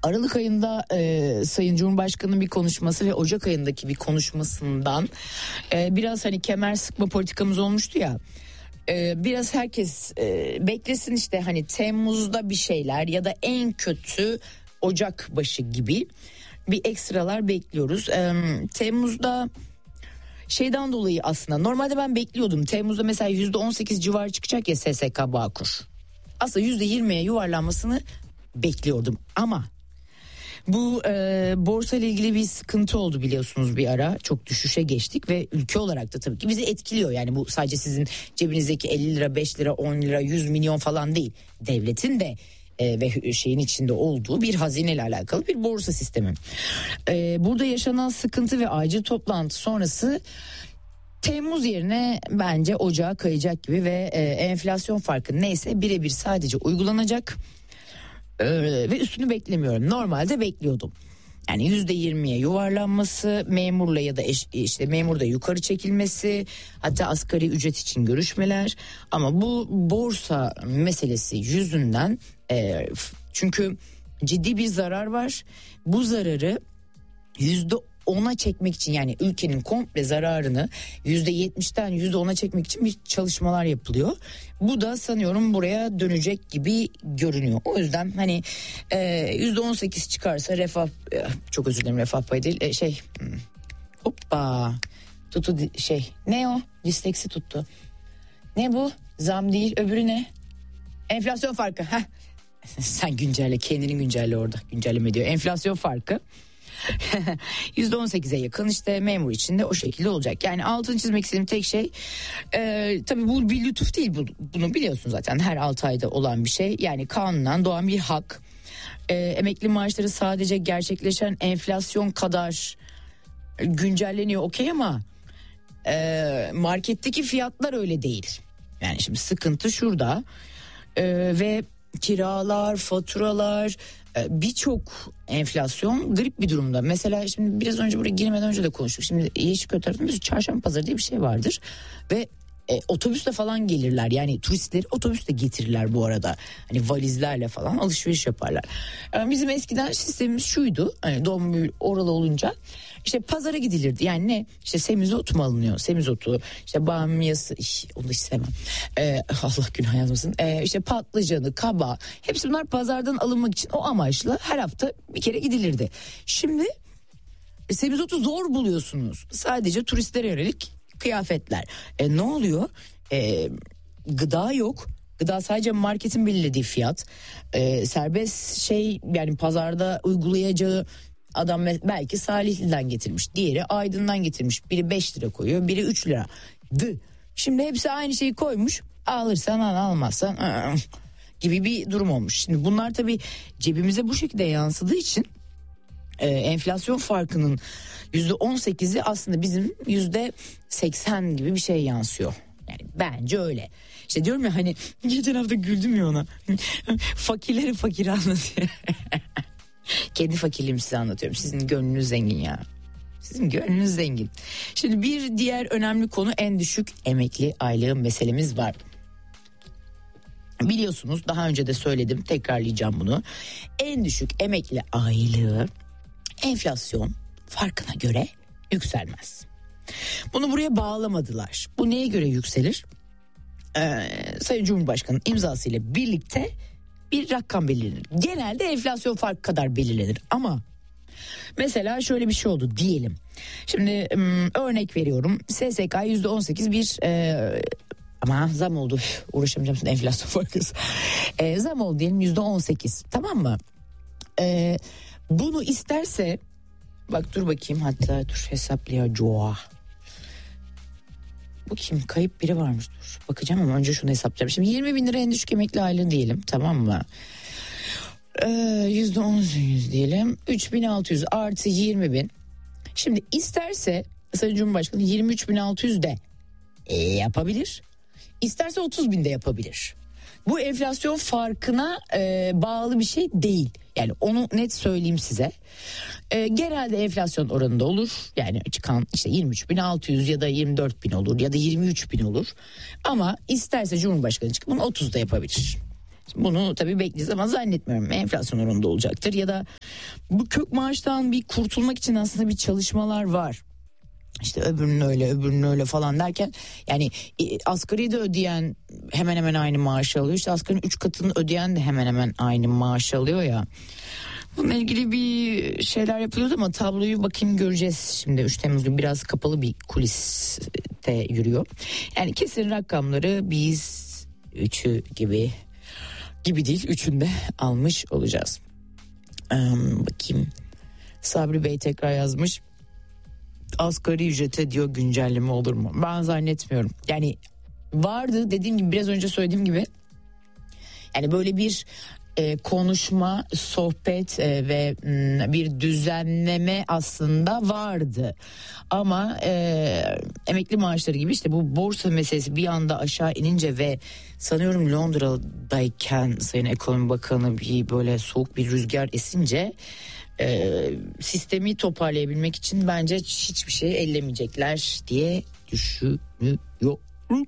Aralık ayında Sayın Cumhurbaşkanı'nın bir konuşması ve Ocak ayındaki bir konuşmasından biraz hani kemer sıkma politikamız olmuştu ya. Biraz herkes beklesin işte hani Temmuz'da bir şeyler ya da en kötü Ocak başı gibi bir ekstralar bekliyoruz. Temmuz'da şeyden dolayı aslında normalde ben bekliyordum. Temmuz'da mesela %18 civarı çıkacak ya SSK Bağkur. Aslında %20'ye yuvarlanmasını bekliyordum ama bu borsa ile ilgili bir sıkıntı oldu biliyorsunuz bir ara. Çok düşüşe geçtik ve ülke olarak da tabii ki bizi etkiliyor. Yani bu sadece sizin cebinizdeki 50 lira, 5 lira, 10 lira, 100 milyon falan değil. Devletin de ve şeyin içinde olduğu bir hazineyle alakalı bir borsa sistemi. Burada yaşanan sıkıntı ve acil toplantı sonrası Temmuz yerine bence Ocağa kayacak gibi ve enflasyon farkı neyse birebir sadece uygulanacak. Ve üstünü beklemiyorum. Normalde bekliyordum. Yani %20'ye yuvarlanması, memurla ya da işte memurda yukarı çekilmesi, hatta asgari ücret için görüşmeler. Ama bu borsa meselesi yüzünden çünkü ciddi bir zarar var. Bu zararı %10'a çekmek için, yani ülkenin komple zararını %70'ten %10'a çekmek için bir çalışmalar yapılıyor. Bu da sanıyorum buraya dönecek gibi görünüyor. O yüzden hani %18 çıkarsa refah, çok özür dilerim, refah payı değil, hoppa tuttu ne o, disleksi tuttu. Ne bu, zam değil, öbürü ne, enflasyon farkı. Sen güncelle, kendini güncelle, orada güncelleme diyor, enflasyon farkı. %18'e yakın işte memur için de o şekilde olacak. Yani altını çizmek istediğim tek şey tabii bu bir lütuf değil, bunu biliyorsunuz zaten, her 6 ayda olan bir şey. Yani kanunen doğan bir hak. Emekli maaşları sadece gerçekleşen enflasyon kadar güncelleniyor okey ama marketteki fiyatlar öyle değil. Yani şimdi sıkıntı şurada ve kiralar, faturalar, birçok enflasyon grip bir durumda. Mesela şimdi biraz önce buraya girmeden önce de konuştuk. Şimdi Yeşilköy tarafında bir çarşamba pazarı diye bir şey vardır ve otobüsle falan gelirler. Yani turistleri otobüsle getirirler bu arada. Hani valizlerle falan alışveriş yaparlar. Bizim eskiden sistemimiz şuydu. Hani doğum büyü oralı olunca işte pazara gidilirdi. Yani ne? İşte semizotu mu alınıyor? Semizotu, işte bamyası, onu hiç sevmem. Allah günah yazmasın. İşte patlıcanı, kaba, hepsi bunlar pazardan alınmak için o amaçla her hafta bir kere gidilirdi. Şimdi semizotu zor buluyorsunuz. Sadece turistlere yönelik kıyafetler. Ne oluyor? Gıda yok. Gıda sadece marketin belirlediği fiyat. Serbest yani pazarda uygulayacağı adam belki Salihli'den getirmiş. Diğeri Aydın'dan getirmiş. Biri 5 lira koyuyor, biri 3 lira. Şimdi hepsi aynı şeyi koymuş. Alırsan al, almazsan gibi bir durum olmuş. Şimdi bunlar tabii cebimize bu şekilde yansıdığı için enflasyon farkının %18'i aslında bizim %80 gibi bir şey yansıyor. Yani bence öyle. İşte diyorum ya, hani geçen hafta güldüm ya ona. Fakirleri fakir anlatıyor. Kendi fakirliğimi size anlatıyorum. Sizin gönlünüz zengin ya. Sizin gönlünüz zengin. Şimdi bir diğer önemli konu, en düşük emekli aylığı meselemiz var. Biliyorsunuz, daha önce de söyledim, tekrarlayacağım bunu. En düşük emekli aylığı enflasyon farkına göre yükselmez. Bunu buraya bağlamadılar. Bu neye göre yükselir? Sayın Cumhurbaşkanı'nın imzasıyla birlikte bir rakam belirlenir. Genelde enflasyon farkı kadar belirlenir ama mesela şöyle bir şey oldu diyelim. Şimdi örnek veriyorum. SSK %18 bir ama zam oldu. Uğraşamayacağım şimdi enflasyon farkı. Zam oldu diyelim %18, tamam mı? Bunu isterse, bak dur bakayım, hatta dur hesaplayacağım. Bu kim? Kayıp biri varmış, dur bakacağım ama önce şunu hesaplayacağım. Şimdi 20 bin lira en düşük emekli aylığı diyelim, tamam mı? %18 diyelim, 3600 artı 20 bin. Şimdi isterse Sayın Cumhurbaşkanı 23.600 de yapabilir. İsterse 30 bin de yapabilir. Bu enflasyon farkına bağlı bir şey değil. Yani onu net söyleyeyim size. Genelde enflasyon oranında olur. Yani çıkan işte 23.600 ya da 24.000 olur ya da 23.000 olur. Ama isterse Cumhurbaşkanı çıkıp bunu 30'da yapabilir. Bunu tabii bekleyeceğiz ama zannetmiyorum enflasyon oranında olacaktır. Ya da bu kök maaştan bir kurtulmak için aslında bir çalışmalar var. İşte öbürünün öyle falan derken yani asgari de ödeyen hemen hemen aynı maaşı alıyor. İşte asgarinin 3 katını ödeyen de hemen hemen aynı maaşı alıyor ya. Bununla ilgili bir şeyler yapılıyordu ama tabloyu bakayım göreceğiz şimdi. 3 Temmuz günü biraz kapalı bir kuliste yürüyor. Yani kesin rakamları biz 3'ü gibi değil 3'ünde almış olacağız. Bakayım. Sabri Bey tekrar yazmış. Asgari ücrete diyor güncelleme olur mu? Ben zannetmiyorum. Yani vardı dediğim gibi biraz önce söylediğim gibi. Yani böyle bir konuşma, sohbet ve bir düzenleme aslında vardı. Ama emekli maaşları gibi işte bu borsa meselesi bir anda aşağı inince ve sanıyorum Londra'dayken Sayın Ekonomi Bakanı bir böyle soğuk bir rüzgar esince sistemi toparlayabilmek için bence hiçbir şey ellemeyecekler diye düşünüyorum.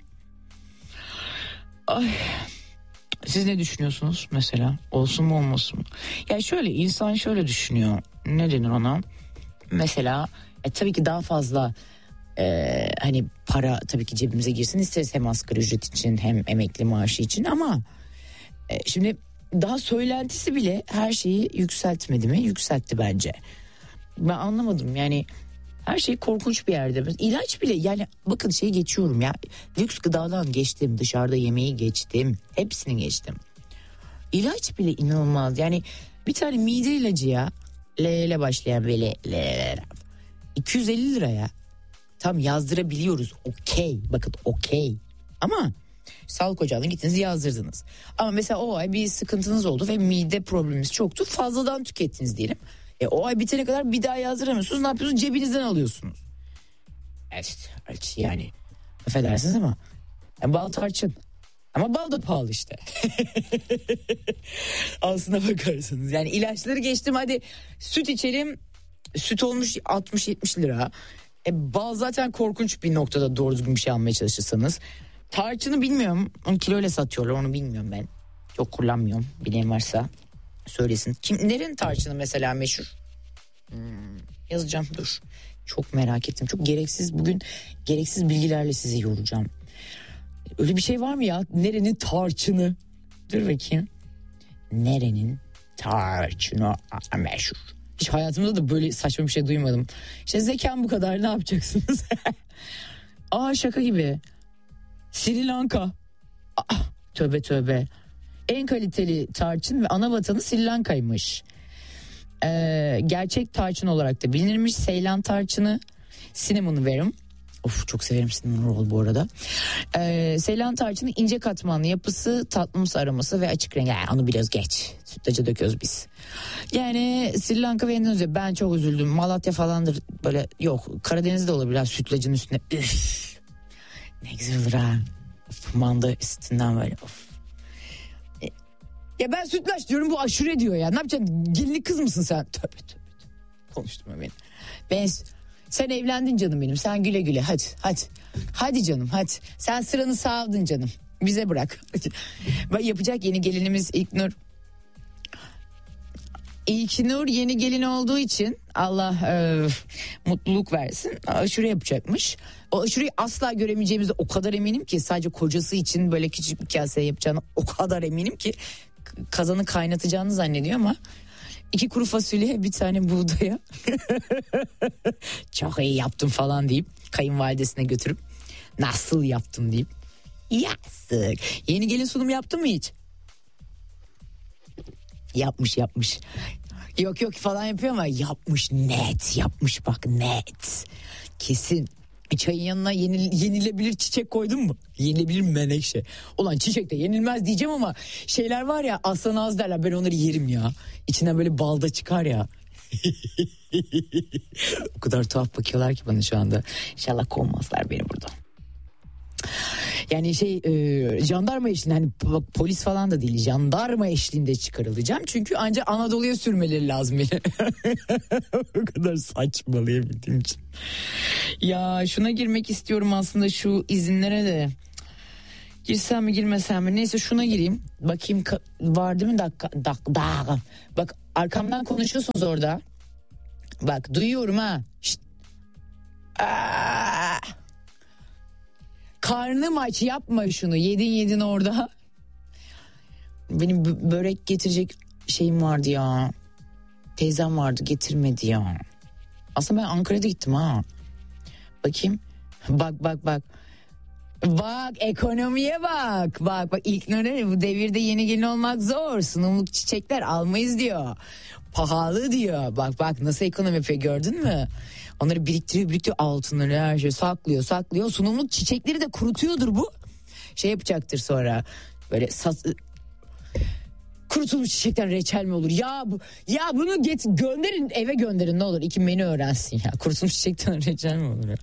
Ay. Siz ne düşünüyorsunuz mesela? Olsun mu olmasın mı? Ya şöyle insan şöyle düşünüyor. Ne denir ona? Mesela tabii ki daha fazla hani para tabii ki cebimize girsin isteriz hem asgari ücret için hem emekli maaşı için ama şimdi daha söylentisi bile her şeyi yükseltmedi mi? Yükseltti bence. Ben anlamadım yani her şey korkunç bir yerde. İlaç bile yani bakın şeyi geçiyorum ya. Lüks gıdadan geçtim, dışarıda yemeği geçtim. Hepsini geçtim. İlaç bile inanılmaz. Yani bir tane mide ilacı ya. L ile başlayan böyle 250 liraya. Tam yazdırabiliyoruz. Okey. Bakın okey. Ama sağlık ocağına gittiniz yazdırdınız. Ama mesela o ay bir sıkıntınız oldu ve mide probleminiz çoktu. Fazladan tükettiniz diyelim. O ay bitene kadar bir daha yazdıramıyorsunuz. Ne yapıyorsunuz? Cebinizden alıyorsunuz. Evet yani. Affedersiniz ama. Bal tarçın. Ama bal da pahalı işte. Aslına bakarsanız. Yani ilaçları geçtim hadi süt içelim. Süt olmuş 60-70 lira. Bal zaten korkunç bir noktada doğru düzgün bir şey almaya çalışırsanız. Tarçını bilmiyorum. Onu kiloyla satıyorlar onu bilmiyorum ben. Çok kullanmıyorum. Bilen varsa söylesin. Nerenin tarçını mesela meşhur? Yazacağım dur. Çok merak ettim. Çok bugün gereksiz bilgilerle sizi yoracağım. Öyle bir şey var mı ya? Nerenin tarçını? Dur bakayım. Nerenin tarçını meşhur? Hiç hayatımda da böyle saçma bir şey duymadım. İşte zekam bu kadar ne yapacaksınız? Şaka gibi. Sri Lanka. Tövbe. En kaliteli tarçın ve ana vatanı Sri Lanka'ymış. Gerçek tarçın olarak da bilinirmiş. Seylan tarçını, cinnamon verim. Of çok severim cinnamon roll bu arada. Seylan tarçını ince katmanlı yapısı, tatlımsı aroması ve açık rengi. Yani onu biraz geç. Sütlaca döküyoruz biz. Yani Sri Lanka ve Endonezya ben çok üzüldüm. Malatya falandır böyle yok. Karadeniz'de olabilir sütlacın üstüne. Üff. Ne güzel olur ha. Manda üstünden böyle of. Ya ben sütlaç diyorum bu aşure diyor ya. Ne yapacaksın? Gelinlik kız mısın sen? Tövbe. Konuştum ben. Sen evlendin canım benim. Sen güle güle hadi. Hadi canım hadi. Sen sıranı sağladın canım. Bize bırak. Yapacak yeni gelinimiz İlknur. İlknur yeni gelin olduğu için Allah mutluluk versin. Aşure yapacakmış. O aşureyi asla göremeyeceğimize o kadar eminim ki sadece kocası için böyle küçük bir kaseye yapacağını o kadar eminim ki kazanı kaynatacağını zannediyor ama 2 kuru fasulye bir tane buğdaya çok iyi yaptım falan deyip kayınvalidesine götürüp nasıl yaptım deyip yazık. Yeni gelin sunumu yaptın mı hiç? Yapmış. Yok falan yapıyor ama yapmış net yapmış bak net. Kesin. Çayın yanına yenilebilir çiçek koydun mu? Yenilebilir menekşe. Ulan çiçek de yenilmez diyeceğim ama şeyler var ya aslan ağız derler ben onları yerim ya. İçinden böyle balda çıkar ya. O kadar tuhaf bakıyorlar ki bana şu anda. İnşallah kovmazlar beni burada. Yani jandarma eşliğinde hani polis falan da değil jandarma eşliğinde çıkarılacağım. Çünkü ancak Anadolu'ya sürmeleri lazım beni. O kadar saçmalayabildiğim için. Ya şuna girmek istiyorum aslında şu izinlere de. Girsem mi girmesem mi? Neyse şuna gireyim. Bakayım var değil mi dakika. Bak arkamdan konuşuyorsunuz orada. Bak duyuyorum ha. Şşt. Karnım aç, yapma şunu. Yedin orada. Benim börek getirecek şeyim vardı ya. Teyzem vardı, getirmedi ya. Aslında ben Ankara'da gittim ha. Bakayım. Bak. Bak ekonomiye bak. Bak ilk nöre bu devirde yeni gelin olmak zor. Sunumluk çiçekler almayız diyor. Pahalı diyor. Bak nasıl ekonomi yapıyor, gördün mü? Onları biriktiriyor altınları, her şey saklıyor. Sunumluk çiçekleri de kurutuyordur bu. Şey yapacaktır sonra. Böyle kurutulmuş çiçekten reçel mi olur? Ya bunu gönderin, eve gönderin ne olur. 2 menü öğrensin ya. Kurutulmuş çiçekten reçel mi olur ya?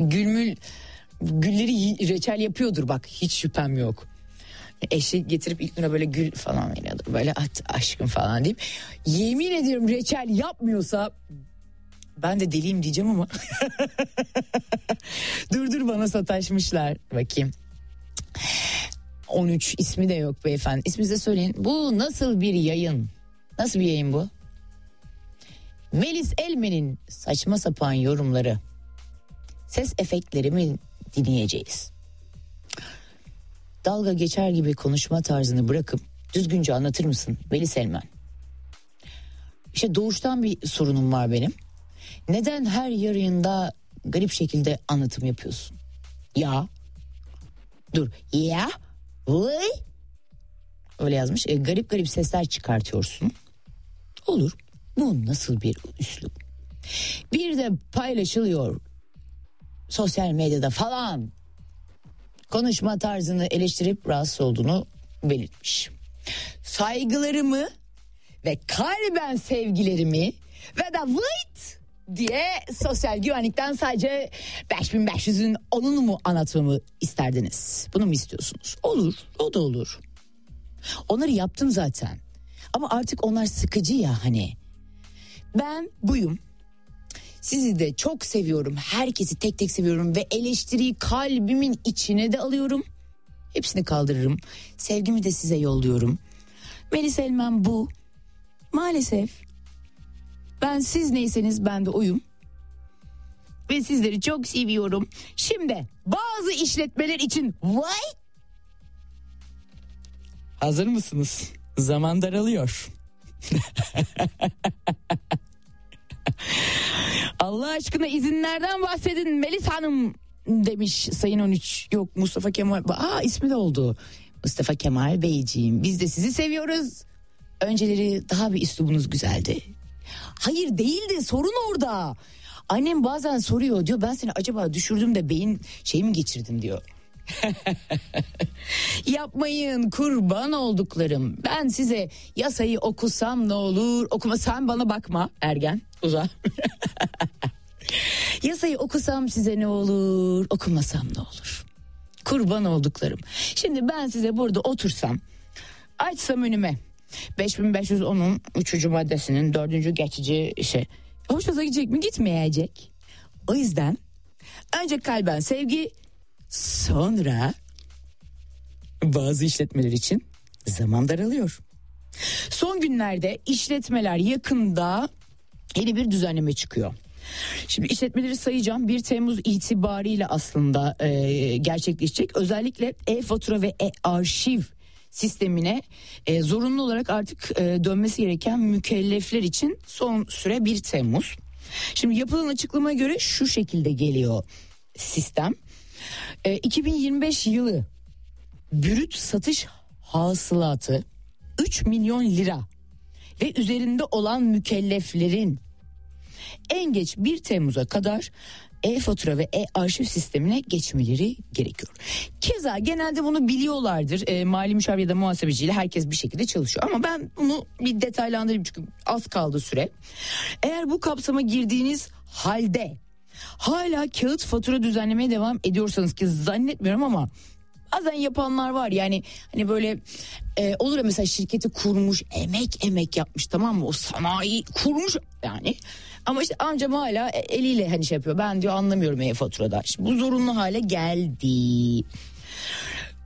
Gülleri reçel yapıyordur bak, hiç şüphem yok. Eşi getirip ilk böyle gül falan veriyordur. Böyle at aşkım falan deyip. Yemin ediyorum reçel yapmıyorsa ben de deliyim diyeceğim ama. dur bana sataşmışlar. Bakayım. 13 ismi de yok beyefendi. İsminizi de söyleyin. Bu nasıl bir yayın? Nasıl bir yayın bu? Melis Elmen'in saçma sapan yorumları. Ses efektlerimi dinleyeceğiz. Dalga geçer gibi konuşma tarzını bırakıp düzgünce anlatır mısın Melis Elmen? İşte doğuştan bir sorunum var benim. Neden her yayında garip şekilde anlatım yapıyorsun? Ya. Vay. Öyle yazmış. Garip sesler çıkartıyorsun. Olur. Bu nasıl bir üslup? Bir de paylaşılıyor sosyal medyada falan. Konuşma tarzını eleştirip rahatsız olduğunu belirtmiş. Saygılarımı ve kalben sevgilerimi ve de vıt diye sosyal güvenlikten sadece 5500'ün 10'unu mu anlatmamı isterdiniz? Bunu mu istiyorsunuz? Olur, o da olur. Onları yaptım zaten. Ama artık onlar sıkıcı ya hani. Ben buyum. Sizi de çok seviyorum. Herkesi tek tek seviyorum ve eleştiriyi kalbimin içine de alıyorum. Hepsini kaldırırım. Sevgimi de size yolluyorum. Melis Elmen bu. Maalesef. Ben siz neyseniz ben de oyum. Ve sizleri çok seviyorum. Şimdi bazı işletmeler için vay. Hazır mısınız? Zaman daralıyor. Allah aşkına izinlerden bahsedin Melis Hanım demiş Sayın 13. Yok Mustafa Kemal. İsmi de oldu. Mustafa Kemal Beyciğim, biz de sizi seviyoruz. Önceleri daha bir üslubunuz güzeldi. Hayır değildi, sorun orada. Annem bazen soruyor, diyor ben seni acaba düşürdüm de beyin şey mi geçirdim diyor. Yapmayın kurban olduklarım. Ben size yasayı okusam ne olur, okumasam bana bakma ergen uza. Yasayı okusam size ne olur, okumasam ne olur. Kurban olduklarım. Şimdi ben size burada otursam, açsam önüme 5510'un 3. maddesinin 4. geçici şey. Hoşunuza gidecek mi? Gitmeyecek. O yüzden önce kalben sevgi, sonra bazı işletmeler için zaman daralıyor. Son günlerde işletmeler yakında yeni bir düzenleme çıkıyor. Şimdi işletmeleri sayacağım. 1 Temmuz itibariyle aslında gerçekleşecek. Özellikle e-fatura ve e-arşiv sistemine zorunlu olarak artık dönmesi gereken mükellefler için son süre 1 Temmuz. Şimdi yapılan açıklamaya göre şu şekilde geliyor sistem. 2025 yılı brüt satış hasılatı 3 milyon lira ve üzerinde olan mükelleflerin en geç 1 Temmuz'a kadar e-fatura ve e-arşiv sistemine geçmeleri gerekiyor. Keza genelde bunu biliyorlardır. Mali müşavir ya da muhasebeciyle herkes bir şekilde çalışıyor. Ama ben bunu bir detaylandırayım çünkü az kaldı süre. Eğer bu kapsama girdiğiniz halde hala kağıt fatura düzenlemeye devam ediyorsanız, ki zannetmiyorum ama bazen yapanlar var yani, hani böyle olur ya, mesela şirketi kurmuş, emek yapmış, tamam mı, o sanayi kurmuş yani, ama işte amcam hala eliyle hani şey yapıyor, ben diyor anlamıyorum e-faturada. Şimdi bu zorunlu hale geldi.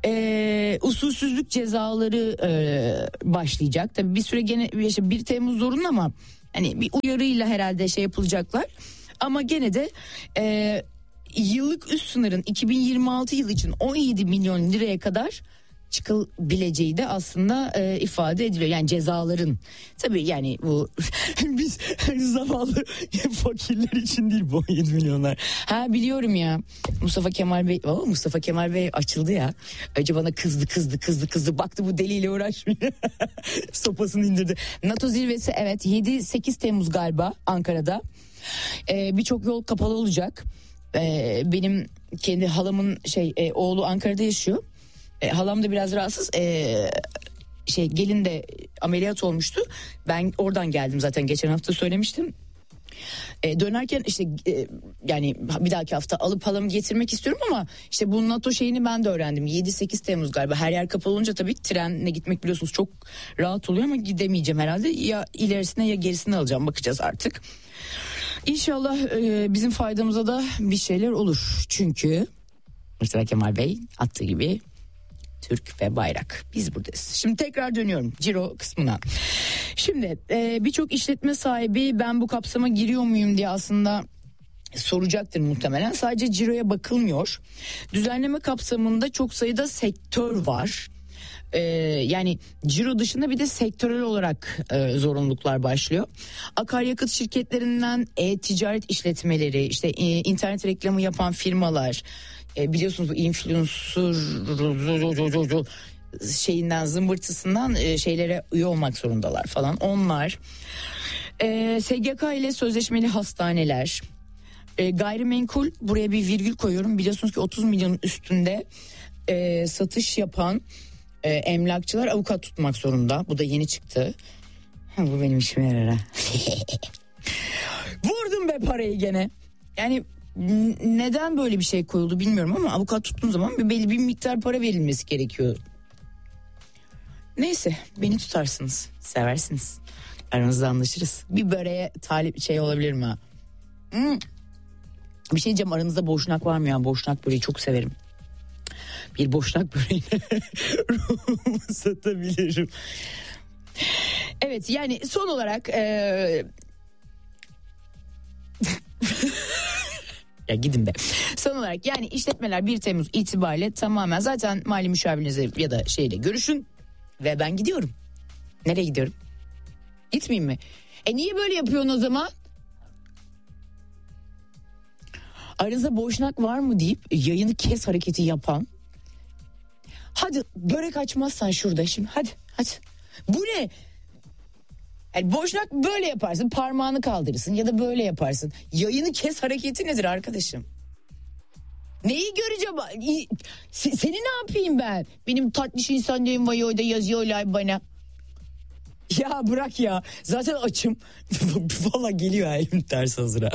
usulsüzlük cezaları başlayacak. Tabii bir süre gene 1 Temmuz zorunlu ama hani bir uyarıyla herhalde şey yapılacaklar. Ama gene de yıllık üst sınırın 2026 yılı için 17 milyon liraya kadar çıkılabileceği de aslında ifade ediliyor. Yani cezaların. Tabii yani bu biz zavallı fakirler için değil bu 17 milyonlar. Ha biliyorum ya. Mustafa Kemal Bey açıldı ya. Önce bana kızdı. Baktı bu deliyle uğraşmıyor. Sopasını indirdi. NATO zirvesi evet 7-8 Temmuz galiba Ankara'da. Birçok yol kapalı olacak. Benim kendi halamın oğlu Ankara'da yaşıyor. Halam da biraz rahatsız. Gelin de ameliyat olmuştu. Ben oradan geldim zaten, geçen hafta söylemiştim. Dönerken yani bir dahaki hafta alıp halamı getirmek istiyorum ama işte bu NATO şeyini ben de öğrendim. 7-8 Temmuz galiba. Her yer kapalı olunca tabii trenle gitmek biliyorsunuz çok rahat oluyor ama gidemeyeceğim herhalde. Ya ilerisine ya gerisine alacağım, bakacağız artık. İnşallah bizim faydamıza da bir şeyler olur. Çünkü Mustafa Kemal Bey attığı gibi Türk ve bayrak. Biz buradayız. Şimdi tekrar dönüyorum ciro kısmına. Şimdi birçok işletme sahibi ben bu kapsama giriyor muyum diye aslında soracaktır muhtemelen. Sadece ciroya bakılmıyor. Düzenleme kapsamında çok sayıda sektör var. Yani ciro dışında bir de sektörel olarak zorunluluklar başlıyor. Akaryakıt şirketlerinden ticaret işletmeleri, işte internet reklamı yapan firmalar, biliyorsunuz bu influencer şeyinden, zımbırtısından şeylere üye olmak zorundalar falan onlar. SGK ile sözleşmeli hastaneler, gayrimenkul, buraya bir virgül koyuyorum, biliyorsunuz ki 30 milyonun üstünde satış yapan emlakçılar avukat tutmak zorunda. Bu da yeni çıktı. Bu benim işime yarar ha. Vurdum be parayı gene. Yani neden böyle bir şey koyuldu bilmiyorum ama avukat tuttuğun zaman belli bir miktar para verilmesi gerekiyor. Neyse, beni tutarsınız, seversiniz. Aranızda anlaşırız. Bir böreğe talip olabilirim ha. Bir şey diyeceğim, aranızda boşnak var mı ya? Boşnak böreği çok severim. Bir boşnak böreğine ruhumu satabilirim. Evet, yani son olarak ya gidin be. Son olarak yani işletmeler 1 Temmuz itibariyle tamamen zaten mali müşavirinize ya da şeyle görüşün ve ben gidiyorum. Nereye gidiyorum? Gitmeyeyim mi? Niye böyle yapıyorsun o zaman? Aranızda boşnak var mı deyip yayını kes hareketi yapan. Hadi börek açmazsan şurada şimdi hadi. Bu ne? Yani boşnak böyle yaparsın, parmağını kaldırırsın ya da böyle yaparsın. Yayını kes hareketi nedir arkadaşım? Neyi göreceğim? Seni ne yapayım ben? Benim tatlış insan diyorum vayoyda yazıyorlar bana. Ya bırak ya. Zaten açım. Valla geliyor elim ters hazıra.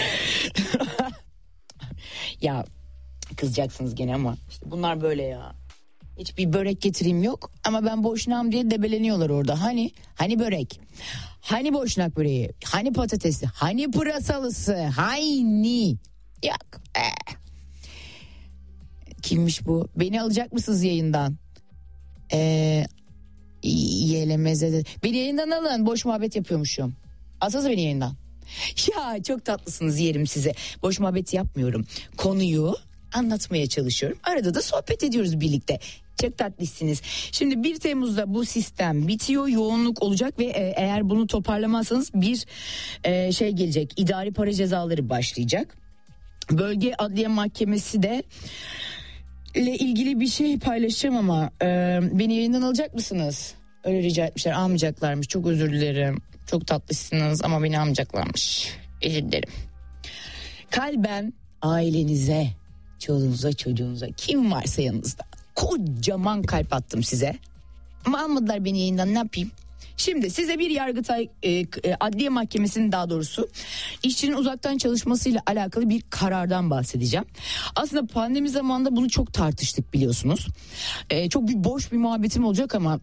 Ya kızacaksınız gene ama işte bunlar böyle ya. Hiçbir börek getireyim yok ama ben boşnağım diye debeleniyorlar orada. Hani börek, hani boşnak böreği, hani patatesi, hani pırasalısı, hani yok. Kimmiş bu? Beni alacak mısınız yayından? YLMZ'de. Beni yayından alın, boş muhabbet yapıyormuşum. Alsanıza beni yayından. Ya çok tatlısınız, yerim size. Boş muhabbet yapmıyorum. Konuyu anlatmaya çalışıyorum. Arada da sohbet ediyoruz birlikte. Çok tatlısınız. Şimdi 1 Temmuz'da bu sistem bitiyor. Yoğunluk olacak ve eğer bunu toparlamazsanız bir şey gelecek. İdari para cezaları başlayacak. Bölge Adliye Mahkemesi de ile ilgili bir şey paylaşacağım ama beni yayından alacak mısınız? Öyle rica etmişler. Almayacaklarmış. Çok özür dilerim. Çok tatlısınız ama beni almayacaklarmış. Özür dilerim. Kalben ailenize, çoluğunuza, çocuğunuza, kim varsa yanınızda kocaman kalp attım size. Ama almadılar beni yayından, ne yapayım? Şimdi size bir Yargıtay Adliye Mahkemesi'nin daha doğrusu işçinin uzaktan çalışmasıyla alakalı bir karardan bahsedeceğim. Aslında pandemi zamanında bunu çok tartıştık biliyorsunuz. Çok boş bir muhabbetim olacak ama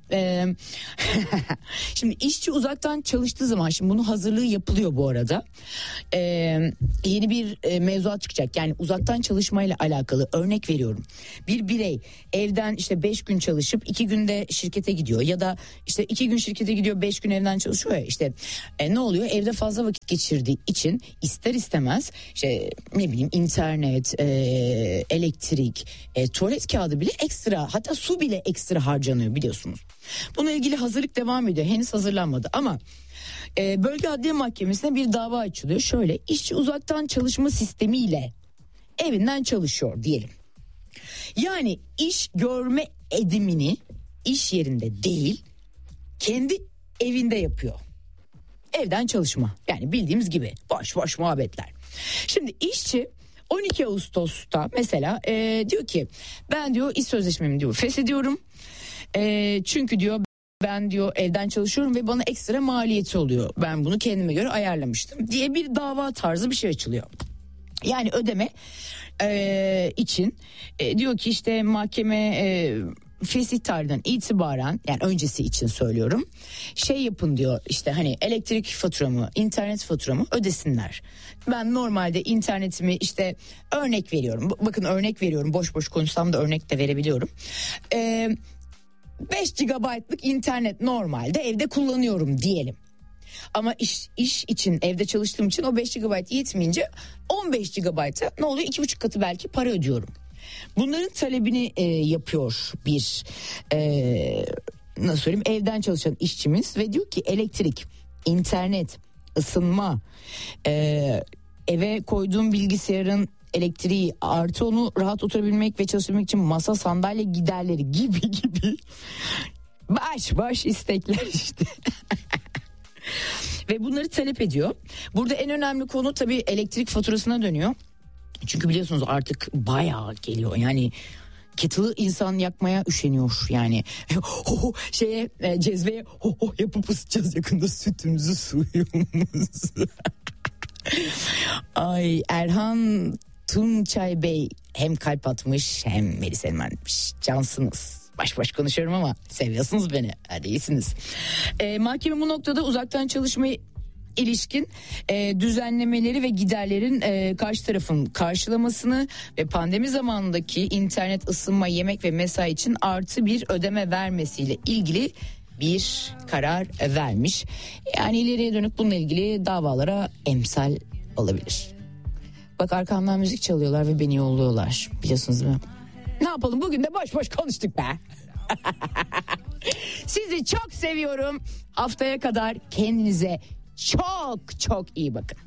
şimdi işçi uzaktan çalıştığı zaman, şimdi bunun hazırlığı yapılıyor bu arada. Yeni bir mevzuat çıkacak. Yani uzaktan çalışmayla alakalı, örnek veriyorum. Bir birey evden işte 5 gün çalışıp 2 günde şirkete gidiyor ya da işte 2 gün şirkete gidiyor, 5 gün evden çalışıyor ya, işte ne oluyor? Evde fazla vakit geçirdiği için ister istemez işte ne bileyim internet, elektrik, tuvalet kağıdı bile ekstra, hatta su bile ekstra harcanıyor biliyorsunuz. Bununla ilgili hazırlık devam ediyor. Henüz hazırlanmadı ama Bölge Adliye Mahkemesi'ne bir dava açılıyor. Şöyle, işçi uzaktan çalışma sistemiyle evinden çalışıyor diyelim. Yani iş görme edimini iş yerinde değil, kendi evinde yapıyor. Evden çalışma, yani bildiğimiz gibi boş boş muhabbetler. Şimdi işçi 12 Ağustos'ta mesela diyor ki ben diyor iş sözleşmemi diyor feshediyorum. Çünkü diyor ben diyor evden çalışıyorum ve bana ekstra maliyeti oluyor. Ben bunu kendime göre ayarlamıştım diye bir dava tarzı bir şey açılıyor. Yani ödeme için diyor ki işte mahkeme fesih tarihinden itibaren, yani öncesi için söylüyorum, şey yapın diyor, işte hani elektrik faturamı, internet faturamı ödesinler. Ben normalde internetimi işte örnek veriyorum, bakın örnek veriyorum, boş boş konuşsam da örnek de verebiliyorum. 5 GB'lık internet normalde evde kullanıyorum diyelim. Ama iş için evde çalıştığım için o 5 GB yetmeyince 15 GB'a ne oluyor? 2,5 katı belki para ödüyorum. Bunların talebini yapıyor bir nasıl söyleyeyim, evden çalışan işçimiz ve diyor ki elektrik, internet, ısınma, eve koyduğum bilgisayarın elektriği artı onu rahat oturabilmek ve çalışabilmek için masa, sandalye giderleri gibi baş istekler işte. Ve bunları talep ediyor. Burada en önemli konu tabii elektrik faturasına dönüyor. Çünkü biliyorsunuz artık bayağı geliyor. Yani kettle'ı insan yakmaya üşeniyor yani. Cezveye yapıp ısıtacağız yakında sütümüzü, suyumuzu. Ay, Erhan Tunçay Bey hem kalp atmış hem Melis Elman demiş. Cansınız. Baş konuşuyorum ama seviyorsunuz beni. Hadi iyisiniz. Mahkeme bu noktada uzaktan çalışmayı ilişkin düzenlemeleri ve giderlerin karşı tarafın karşılamasını ve pandemi zamanındaki internet, ısınma, yemek ve mesai için artı bir ödeme vermesiyle ilgili bir karar vermiş. Yani ileriye dönük bununla ilgili davalara emsal olabilir. Bak arkamdan müzik çalıyorlar ve beni yolluyorlar. Biliyorsunuz değil mi? Ne yapalım, bugün de boş konuştuk be. Sizi çok seviyorum. Haftaya kadar kendinize çok iyi bakın.